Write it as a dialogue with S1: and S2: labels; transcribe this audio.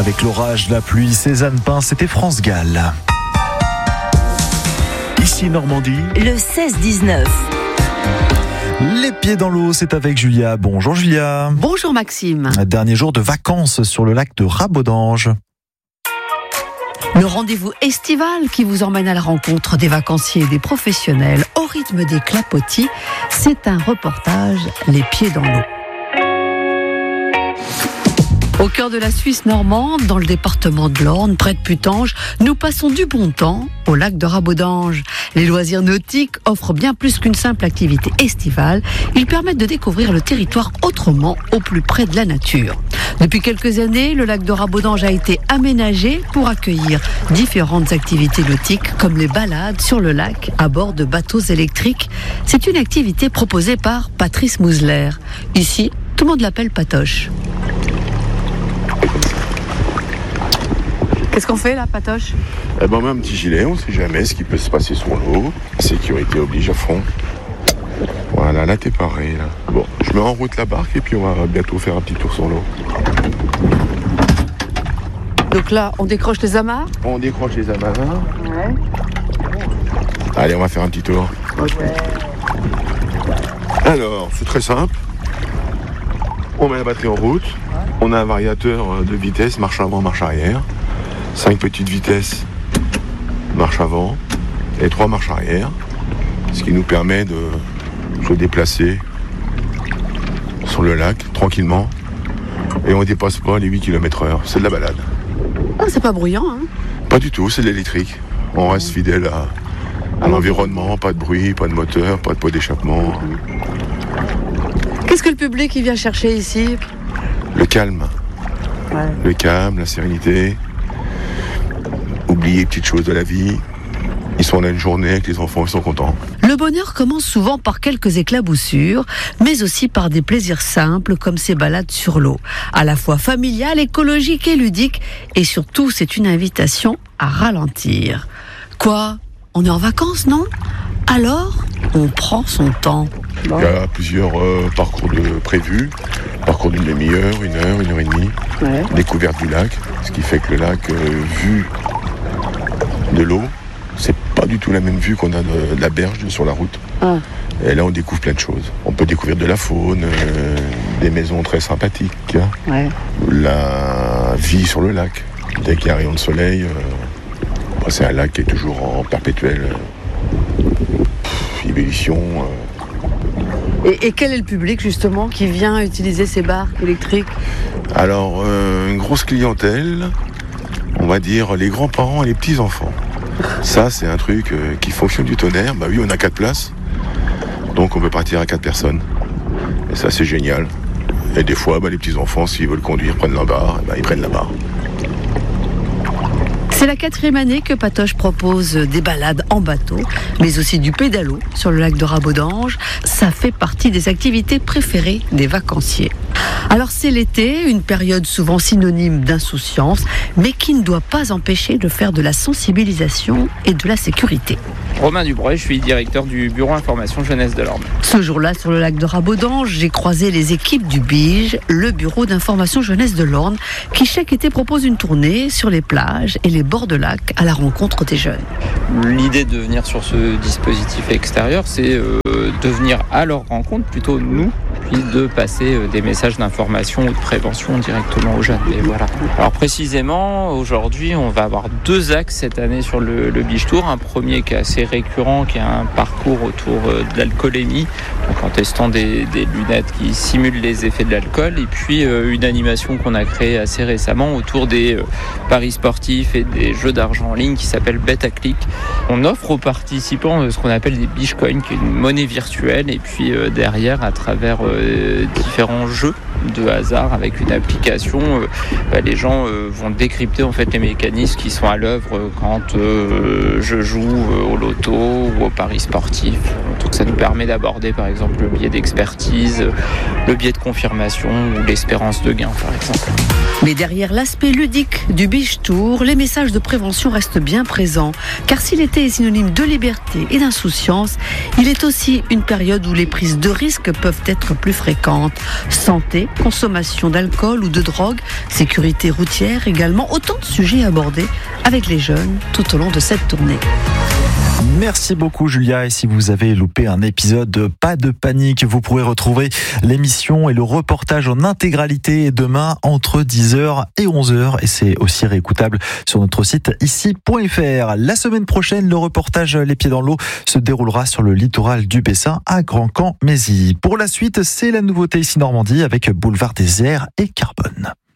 S1: avec l'orage, la pluie. Cézanne Pin, c'était France Gall. Ici Normandie.
S2: Le 16-19.
S1: Les pieds dans l'eau, c'est avec Julia. Bonjour Julia.
S3: Bonjour Maxime.
S1: Dernier jour de vacances sur le lac de Rabodange.
S3: Le rendez-vous estival qui vous emmène à la rencontre des vacanciers et des professionnels au rythme des clapotis, c'est un reportage Les pieds dans l'eau. Au cœur de la Suisse normande, dans le département de l'Orne, près de Putange, nous passons du bon temps au lac de Rabodange. Les loisirs nautiques offrent bien plus qu'une simple activité estivale. Ils permettent de découvrir le territoire autrement, au plus près de la nature. Depuis quelques années, le lac de Rabodange a été aménagé pour accueillir différentes activités nautiques, comme les balades sur le lac à bord de bateaux électriques. C'est une activité proposée par Patrice Mousler. Ici, tout le monde l'appelle Patoche. Qu'est-ce qu'on fait là, Patoche ?
S4: On met un petit gilet, on ne sait jamais ce qui peut se passer sur l'eau. La sécurité oblige à fond. Voilà, là t'es paré là. Bon, je mets en route la barque et puis on va bientôt faire un petit tour sur l'eau.
S3: Donc là, on décroche les amarres ?
S4: On décroche les amarres.
S3: Ouais.
S4: Allez, on va faire un petit tour.
S3: Okay.
S4: Alors, c'est très simple. On met la batterie en route. On a un variateur de vitesse, marche avant, marche arrière. 5 petites vitesses, marche avant, et 3 marches arrière. Ce qui nous permet de se déplacer sur le lac, tranquillement. Et on ne dépasse pas les 8 km/h. C'est de la balade.
S3: Ah, c'est pas bruyant, hein ?
S4: Pas du tout, c'est de l'électrique. On reste fidèle à l'environnement, pas de bruit, pas de moteur, pas de pot d'échappement.
S3: Qu'est-ce que le public il vient chercher ici ?
S4: Le calme.
S3: Ouais.
S4: Le calme, la sérénité. Oublier les petites choses de la vie. Ils sont là une journée avec les enfants, ils sont contents.
S3: Le bonheur commence souvent par quelques éclaboussures, mais aussi par des plaisirs simples comme ces balades sur l'eau. À la fois familiales, écologiques et ludiques. Et surtout, c'est une invitation à ralentir. Quoi ? On est en vacances, non ? Alors, on prend son temps.
S4: Il y a plusieurs parcours prévus. Parcours d'une demi-heure, 1 heure, 1 heure et demie.
S3: Ouais.
S4: Découverte du lac, ce qui fait que le lac, vu de l'eau, c'est pas du tout la même vue qu'on a de la berge sur la route.
S3: Ah.
S4: Et là, on découvre plein de choses. On peut découvrir de la faune, des maisons très sympathiques,
S3: Ouais.
S4: la vie sur le lac. Dès qu'il y a un rayon de soleil, c'est un lac qui est toujours en perpétuelle ébullition.
S3: Et quel est le public justement qui vient utiliser ces barques électriques ?
S4: Alors, une grosse clientèle, on va dire les grands-parents et les petits-enfants. Ça, c'est un truc qui fonctionne du tonnerre. Bah oui, on a 4 places, donc on peut partir à 4 personnes. Et ça, c'est génial. Et des fois, les petits-enfants, s'ils veulent conduire, prennent la barre, ils prennent la barre.
S3: C'est la 4e année que Patoche propose des balades en bateau, mais aussi du pédalo sur le lac de Rabodange. Ça fait partie des activités préférées des vacanciers. Alors c'est l'été, une période souvent synonyme d'insouciance, mais qui ne doit pas empêcher de faire de la sensibilisation et de la sécurité.
S5: Romain Dubreuil, je suis directeur du bureau information jeunesse de l'Orne.
S3: Ce jour-là, sur le lac de Rabodange, j'ai croisé les équipes du BIGE, le bureau d'information jeunesse de l'Orne, qui chaque été propose une tournée sur les plages et les bords de lac à la rencontre des jeunes.
S5: L'idée de venir sur ce dispositif extérieur, c'est de venir à leur rencontre, plutôt nous, puis de passer des messages d'information ou de prévention directement aux jeunes. Et voilà. Alors précisément, aujourd'hui, on va avoir 2 axes cette année sur le Beach Tour. Un premier qui est assez récurrent, qui est un parcours autour de l'alcoolémie, donc en testant des lunettes qui simulent les effets de l'alcool, et puis une animation qu'on a créée assez récemment autour des paris sportifs et des jeux d'argent en ligne qui s'appelle Bet à Click. On offre aux participants ce qu'on appelle des Beach Coins, qui est une monnaie virtuelle, et puis derrière, à travers différents jeux de hasard avec une application, les gens vont décrypter en fait les mécanismes qui sont à l'œuvre quand je joue au loto ou au paris sportif. Donc ça nous permet d'aborder par exemple le biais d'expertise, le biais de confirmation ou l'espérance de gain par exemple.
S3: Mais derrière l'aspect ludique du Beach Tour, les messages de prévention restent bien présents. Car si l'été est synonyme de liberté et d'insouciance, il est aussi une période où les prises de risques peuvent être plus fréquentes. Santé, santé, consommation d'alcool ou de drogue, sécurité routière également. Autant de sujets abordés avec les jeunes tout au long de cette tournée.
S1: Merci beaucoup Julia, et si vous avez loupé un épisode, pas de panique, vous pourrez retrouver l'émission et le reportage en intégralité demain entre 10h et 11h, et c'est aussi réécoutable sur notre site ici.fr. La semaine prochaine, le reportage Les Pieds dans l'eau se déroulera sur le littoral du Bessin à Grand-Camp-Mézy. Pour la suite, c'est la nouveauté ici Normandie avec Boulevard des Airs et Carbone.